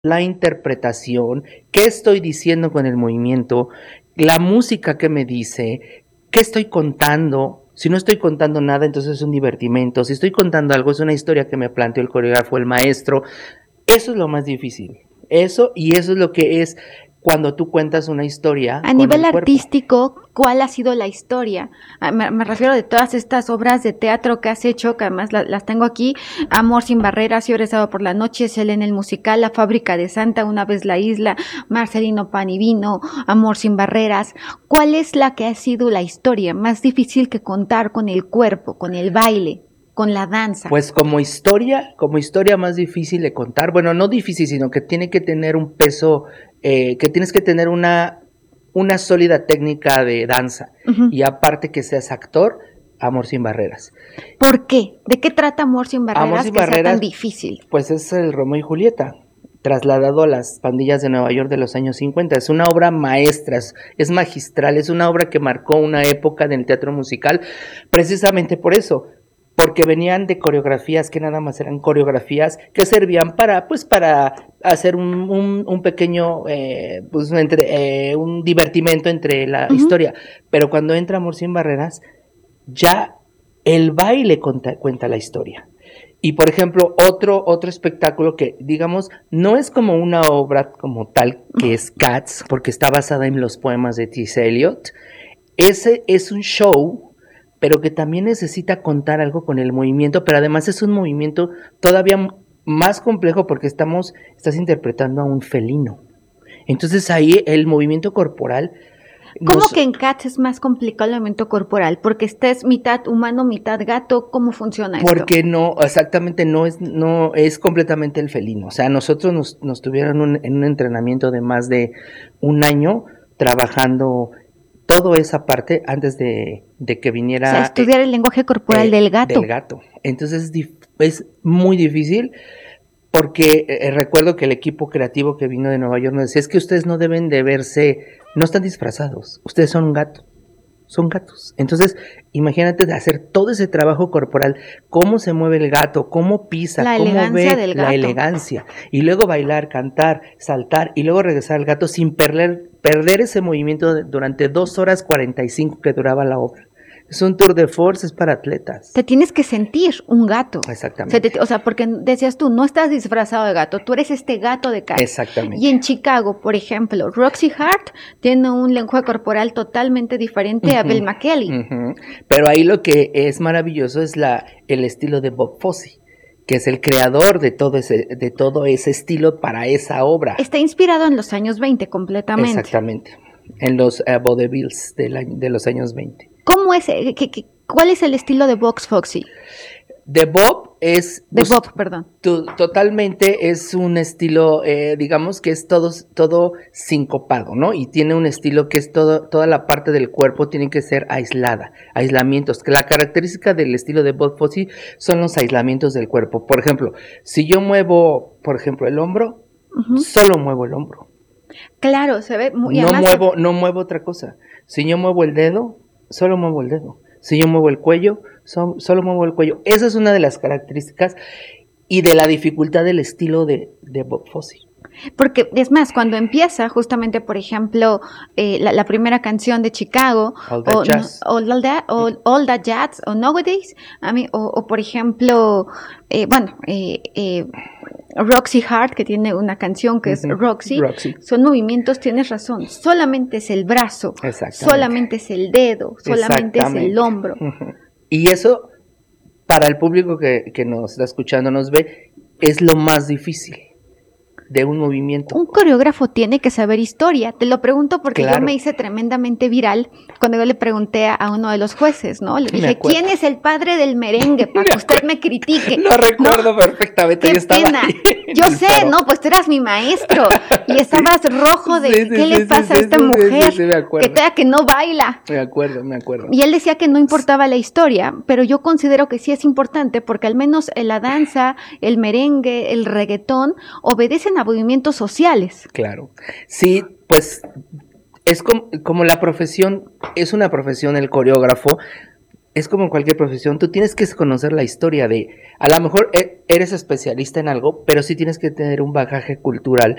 la interpretación, qué estoy diciendo con el movimiento, la música que me dice, qué estoy contando. Si no estoy contando nada, entonces es un divertimento. Si estoy contando algo, es una historia que me planteó el coreógrafo, el maestro. Eso es lo más difícil. Eso, y eso es lo que es cuando tú cuentas una historia A con nivel el cuerpo. artístico, ¿cuál ha sido la historia? Me refiero de todas estas obras de teatro que has hecho, que además las tengo aquí: Amor sin barreras, Yo sábado por la noche, Selena el musical, La fábrica de Santa, Una vez la isla, Marcelino Pan y Vino, Amor sin barreras. ¿Cuál es la que ha sido la historia más difícil que contar con el cuerpo, con el baile, con la danza? Pues como historia más difícil de contar, bueno, no difícil, sino que tiene que tener un peso, que tienes que tener una sólida técnica de danza, y aparte que seas actor, Amor sin barreras. ¿Por qué? ¿De qué trata Amor sin barreras Amor sin que barreras, sea tan difícil? Pues es el Romeo y Julieta, trasladado a las pandillas de Nueva York de los años 50. Es una obra maestra, es magistral, es una obra que marcó una época del teatro musical, precisamente por eso, porque venían de coreografías que nada más eran coreografías que servían para hacer un pequeño un divertimento entre la historia, pero cuando entra Amor sin barreras, ya el baile cuenta la historia. Y por ejemplo, otro espectáculo que, digamos, no es como una obra como tal, que es Cats, porque está basada en los poemas de T.S. Eliot. Ese es un show, pero que también necesita contar algo con el movimiento, pero además es un movimiento todavía más complejo porque estás interpretando a un felino. Entonces ahí el movimiento corporal... ¿Cómo que en Cats es más complicado el movimiento corporal? Porque es mitad humano, mitad gato. ¿Cómo funciona esto? Porque no, exactamente, no es completamente el felino. O sea, nosotros nos tuvieron en un entrenamiento de más de un año trabajando toda esa parte antes de que viniera... O sea, estudiar el lenguaje corporal del gato. Del gato. Entonces es muy difícil, porque recuerdo que el equipo creativo que vino de Nueva York nos decía, es que ustedes no deben de verse, no están disfrazados, ustedes son gatos. Son gatos. Entonces, imagínate de hacer todo ese trabajo corporal, cómo se mueve el gato, cómo pisa, cómo ve la elegancia, y luego bailar, cantar, saltar, y luego regresar al gato sin perder ese movimiento durante 2 horas 45 que duraba la obra. Es un tour de force, es para atletas. Te tienes que sentir un gato. Exactamente. O sea, porque decías tú, no estás disfrazado de gato, tú eres este gato de Cats. Exactamente. Y en Chicago, por ejemplo, Roxy Hart tiene un lenguaje corporal totalmente diferente a Bill McKelly. Pero ahí lo que es maravilloso es el estilo de Bob Fosse, que es el creador de todo ese estilo para esa obra. Está inspirado en los años 20 completamente. Exactamente, en los vaudevilles de los años 20. ¿Cómo es? ¿Cuál es el estilo de Bob Fosse? De Bob es... perdón. Totalmente es un estilo, digamos que es todo sincopado, ¿no? Y tiene un estilo que es toda la parte del cuerpo tiene que ser aislamientos. La característica del estilo de Bob Fosse son los aislamientos del cuerpo. Por ejemplo, si yo muevo, el hombro, solo muevo el hombro. Claro, se ve muy... No muevo otra cosa. Si yo muevo el dedo, solo muevo el dedo. Si yo muevo el cuello, solo muevo el cuello. Esa es una de las características y de la dificultad del estilo de Bob Fosse. Porque es más, cuando empieza justamente, por ejemplo, la primera canción de Chicago, All That Jazz, o Nowadays, o por ejemplo, Roxy Hart, que tiene una canción que es Roxy, son movimientos, tienes razón, solamente es el brazo, solamente es el dedo, solamente es el hombro. Y eso, para el público que nos está escuchando, nos ve, es lo más difícil de un movimiento. Un coreógrafo tiene que saber historia. Te lo pregunto porque yo me hice tremendamente viral cuando yo le pregunté a uno de los jueces, ¿no? Le dije, ¿quién es el padre del merengue? Para que usted me critique. Lo recuerdo perfectamente. ¡Qué pena! Yo sé, no, pues tú eras mi maestro y estabas rojo de ¿qué le pasa a esta mujer? Sí, me acuerdo. Que no baila. Me acuerdo. Y él decía que no importaba la historia, pero yo considero que sí es importante porque al menos la danza, el merengue, el reggaetón obedecen a movimientos sociales. Claro. Sí, pues es como la profesión, es una profesión el coreógrafo, es como en cualquier profesión, tú tienes que conocer la historia de, a lo mejor eres especialista en algo, pero sí tienes que tener un bagaje cultural